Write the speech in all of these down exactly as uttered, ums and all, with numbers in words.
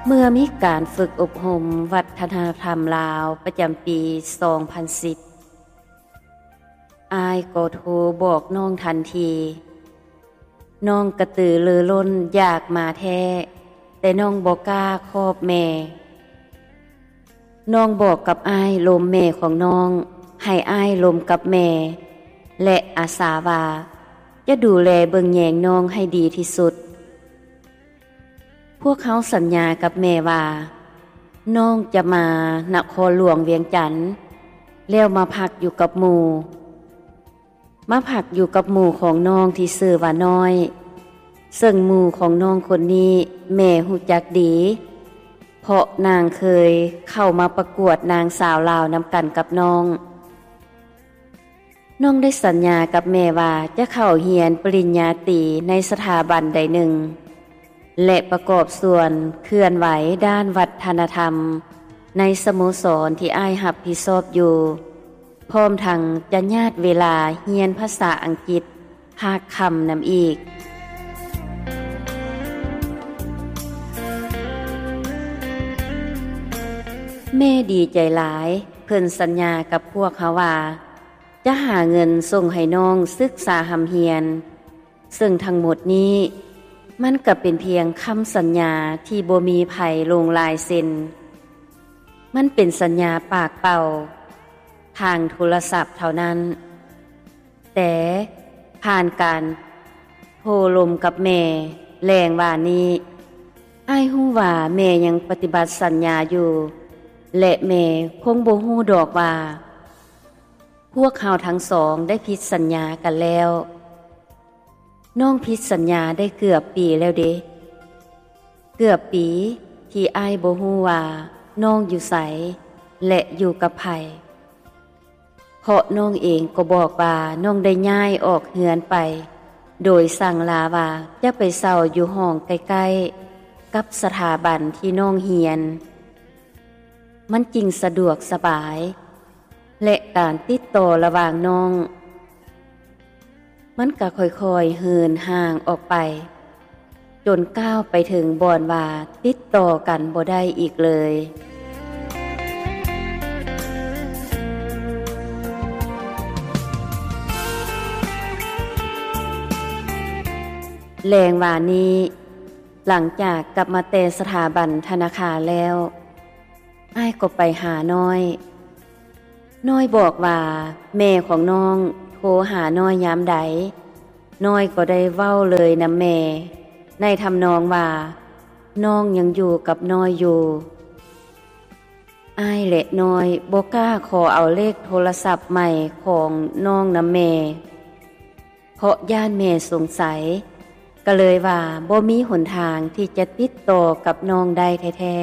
เมื่อมีการฝึกอบรมวัฒนธรรมลาวประจำปี สองพันสิบ อายก็โทรบอกน้องทันทีน้องกระตือรือร้นอยากมาแท้แต่น้องบ่กล้าครอบแม่น้องบอกกับอ้ายลมแม่ของน้องให้อ้ายลมกับแม่และอาสาว่าจะดูแลเบิ่งแยงน้องให้ดีที่สุดพวกเขาสัญญากับแม่ว่าน้องจะมานครหลวงเวียงจันทน์แล้วมาพักอยู่กับหมู่มาพักอยู่กับหมู่ของน้องที่ชื่อว่าน้อยซึ่งหมู่ของน้องคนนี้แม่ฮู้จักดีเพราะนางเคยเข้ามาประกวดนางสาวลาวนำกันกับน้องน้องได้สัญญากับแม่ว่าจะเข้าเรียนปริญญาตรีในสถาบันใดหนึ่งและประกอบส่วนเคลื่อนไหวด้านวัฒนธรรมในสโมสรที่อ้ายรับผิดชอบอยู่พร้อมทั้งจะญาติเวลาเรียนภาษาอังกฤษภาคคำนำอีกแม่ดีใจหลายเพิ่นสัญญากับพวกเขาว่าจะหาเงินส่งให้น้องศึกษาหำเฮียนซึ่งทั้งหมดนี้มันก็เป็นเพียงคำสัญญาที่บ่มีไผลงลายเซ็นมันเป็นสัญญาปากเป่าทางโทรศัพท์เท่านั้นแต่ผ่านการโทรลมกับแม่แรงว่านี้อ้ายฮู้ว่าแม่ยังปฏิบัติสัญญาอยู่และแม่คงบ่ฮู้ดอกว่าพวกเขาทั้งสองได้ผิดสัญญากันแล้วน้องผิดสัญญาได้เกือบปีแล้วเด้เกือบปีที่อ้ายบ่ฮู้ว่าน้องอยู่ไสและอยู่กับไผเพราะน้องเองก็บอกว่าน้องได้ย้ายออกเฮือนไปโดยสั่งลาว่าจะไปเช่าอยู่ห้องใกล้ๆกับสถาบันที่น้องเรียนมันจริงสะดวกสบายและการติดต่อระหว่างน้องมันก็ค่อยๆเหินห่างออกไปจนก้าวไปถึงบ่อนว่าติดต่อกันบ่ได้อีกเลยแรงว่านี้หลังจากกลับมาเตสถาบันธนาคารแล้วอ้ายก็ไปหาน้อยน้อยบอกว่าแม่ของน้องโทรหาน้อยยามใดน้อยก็ได้เว้าเลยนะแม่ในทำนองว่าน้องยังอยู่กับน้อยอยู่อ้ายและน้อยบ่กล้าขอเอาเลขโทรศัพท์ใหม่ของน้องนะแม่เพราะย่านแม่สงสัยก็เลยว่าบ่มีหนทางที่จะติดต่อกับน้องได้แท้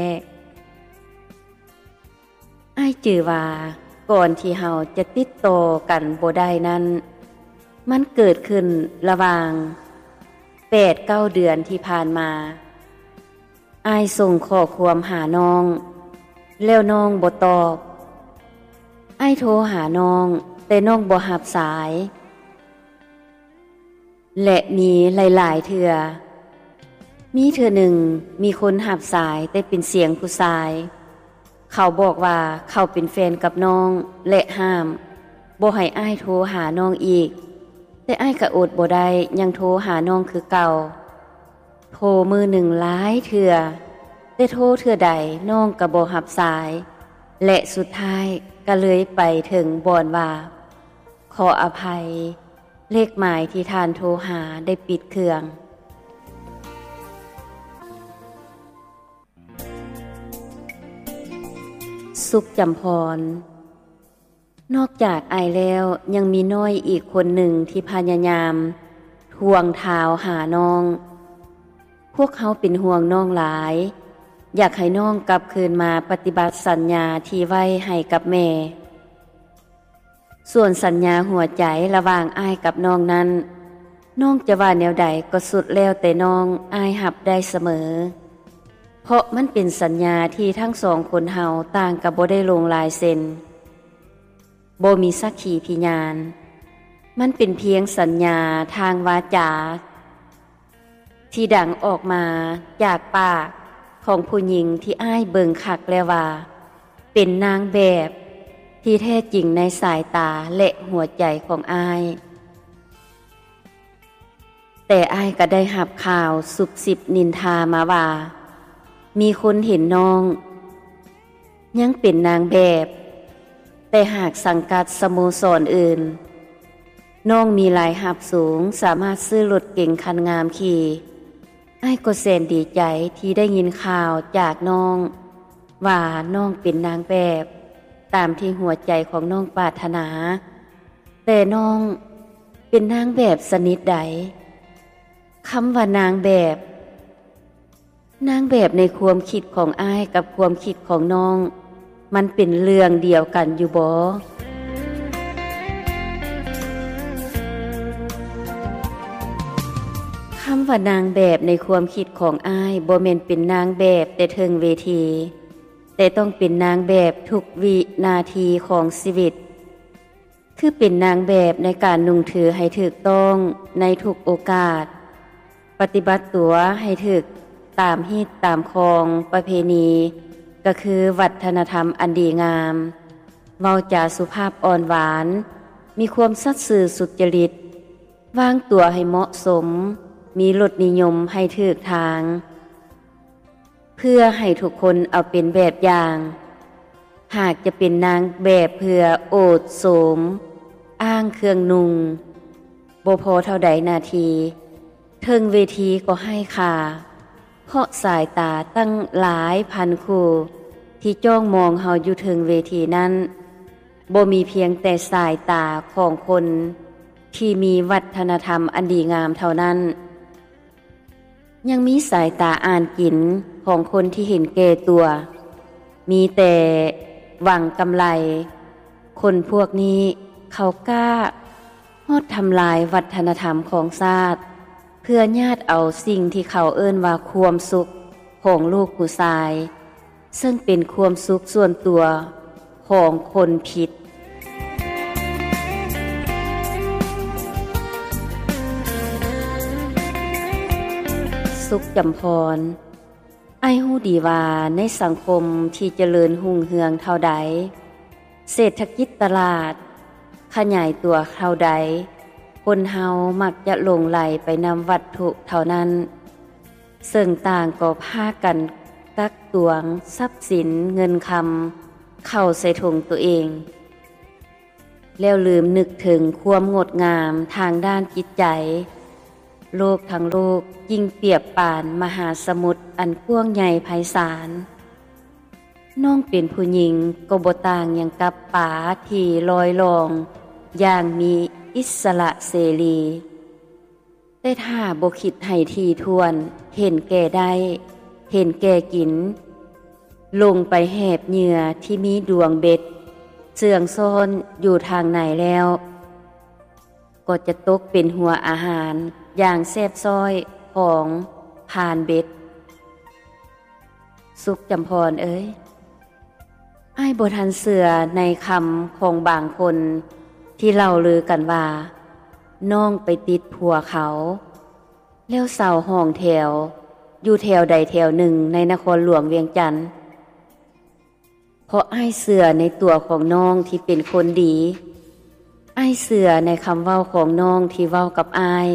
ๆอ้ายจือว่าก่อนที่เฮาจะติดต่อกันบ่ได้นั้นมันเกิดขึ้นระหว่าง แปดเก้า เดือนที่ผ่านมาอ้ายส่งข้อความหาน้องแล้วน้องบ่ตอบอ้ายโทรหาน้องแต่น้องบ่รับสายและมีหลายๆเทื่อมีเทื่อหนึ่งมีคนรับสายแต่เป็นเสียงผู้ชายเขาบอกว่าเขาเป็นแฟนกับน้องและห้ามบ่ให้อ้ายโทรหาน้องอีกแต่อ้ายก็อดบ่ได้ยังโทรหาน้องคือเก่าโทรมือหนึ่งหลายเทื่อแต่โทรเทื่อใดน้องก็บ่รับสายและสุดท้ายก็เลยไปถึงบ่อนว่าขออภัยเลขหมายที่ท่านโทรหาได้ปิดเครื่องสุขจำพรนอกจากอายแล้วยังมีน้อยอีกคนหนึ่งที่พยายามทวงเท้าหาน้องพวกเขาเป็นห่วงน้องหลายอยากให้น้องกลับคืนมาปฏิบัติสัญญาที่ไว้ให้กับแม่ส่วนสัญญาหัวใจระหว่างอ้ายกับน้องนั้นน้องจะว่าแนวใดก็สุดแล้วแต่น้องอ้ายรับได้เสมอเพราะมันเป็นสัญญาที่ทั้งสองคนเฮาต่างกับบ่ได้ลงลายเซ็นบ่มีสักขีพยานมันเป็นเพียงสัญญาทางวาจาที่ดังออกมาจากปากของผู้หญิงที่อ้ายเบิ่งคักแล้วว่าเป็นนางแบบที่แท้จริงในสายตาและหัวใจของอ้ายแต่อ้ายก็ได้หับข่าวสุบสิบนินทามาว่ามีคนเห็นน้องยังเป็นนางแบบแต่หากสังกัดสโมสรอื่นน้องมีรายหับสูงสามารถซื้อรถเก่งคันงามขี่อ้ายก็แสนดีใจที่ได้ยินข่าวจากน้องว่าน้องเป็นนางแบบตามที่หัวใจของน้องปรารถนาแต่น้องเป็นนางแบบชนิดใดคำว่านางแบบนางแบบในความคิดของอ้ายกับความคิดของน้องมันเป็นเรื่องเดียวกันอยู่บ่คำว่านางแบบในความคิดของอ้ายบ่แม่นเป็นนางแบบแต่เทิงเวทีแต่ต้องเป็นนางแบบทุกวินาทีของชีวิตคือเป็นนางแบบในการนุ่งถือให้ถูกต้องในทุกโอกาสปฏิบัติตัวให้ถูกตามฮีตตามคองประเพณีก็คือวัฒนธรรมอันดีงามเว้าจาสุภาพอ่อนหวานมีความสัตย์ซื่อสุจริตวางตัวให้เหมาะสมมีรสนิยมให้ถูกทางเพื่อให้ทุกคนเอาเป็นแบบอย่างหากจะเป็นนางแบบเพื่อโอดโสมอ้างเครื่องนุงบ่พอเท่าใดนาทีเทิงเวทีก็ให้ค่าเพราะสายตาตั้งหลายพันคู่ที่จ้องมองเฮาอยู่เทิงเวทีนั้นบ่มีเพียงแต่สายตาของคนที่มีวัฒนธรรมอันดีงามเท่านั้นยังมีสายตาอ่านกินของคนที่เห็นแก่ตัวมีแต่หวังกำไรคนพวกนี้เขากล้าฮอดทำลายวัฒนธรรมของชาติเพื่อญาติเอาสิ่งที่เขาเอิ้นว่าความสุขของลูกผู้ชายซึ่งเป็นความสุขส่วนตัวของคนผิดสุขจำพรอ้ายฮู้ดีว่าในสังคมที่เจริญรุ่งเรืองเท่าใดเศรษฐกิจตลาดขยายตัวเท่าใดคนเฮามักจะหลงไหลไปนำวัตถุเท่านั้นซึ่งต่างก็พากันกักตวงทรัพย์สินเงินคำเข้าใส่ถุงตัวเองแล้วลืมนึกถึงความงดงามทางด้านจิตใจโลกทั้งโลกยิ่งเปรียบปานมหาสมุทรอันกว้างใหญ่ไพศาลน้องเป็นผู้หญิงก็บ่ต่างหยังกับป๋าที่ลอยลองอย่างมีอิสระเสรีแต่ถ้าบ่คิดให้ทีทวนเห็นแก่ได้เห็นแก่กินลงไปแหบเหยื่อที่มีดวงเบ็ดเสื่องซ่อนอยู่ทางไหนแล้วก็จะตกเป็นหัวอาหารอย่างแซ่บซ้อยของผ่านเบ็ดสุขจำพรเอ้ยอ้ายบ่ทันเสือในคำของบางคนที่เล่าลือกันว่าน้องไปติดผัวเขาแล้วเศร้าห้องแถวอยู่แถวใดแถวหนึ่งในนครหลวงเวียงจันทน์เพราะอ้ายเสือในตัวของน้องที่เป็นคนดีอ้ายเสือในคำเว้าของน้องที่เว้ากับอ้าย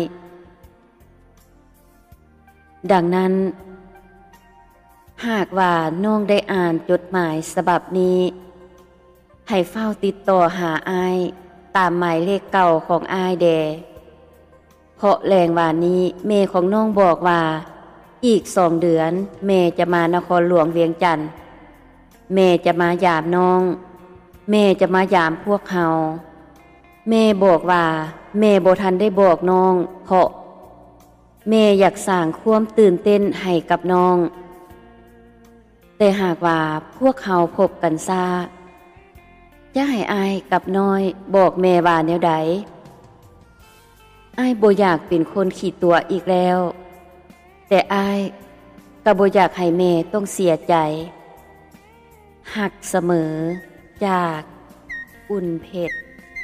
ดังนั้นหากว่าน้องได้อ่านจดหมายฉบับนี้ให้เฝ้าติดต่อหาอ้ายตามหมายเลขเก่าของอ้ายแดเพราะแรงว่านี้แม่ของน้องบอกว่าอีกสองเดือนแม่จะมานครหลวงเวียงจันทน์แม่จะมายามน้องแม่จะมายามพวกเฮาแม่บอกว่าแม่บ่ทันได้บอกน้องเพราะแม่อยากสร้างความตื่นเต้นให้กับน้องแต่หากว่าพวกเขาพบกันซ่าจะให้อ้ายกับน้อยบอกแม่ว่าแนวใดอ้ายบ่อยากเป็นคนขี้ตัวอีกแล้วแต่อ้ายก็บ่อยากให้แม่ต้องเสียใจหักเสมอจากอุ่นเพชร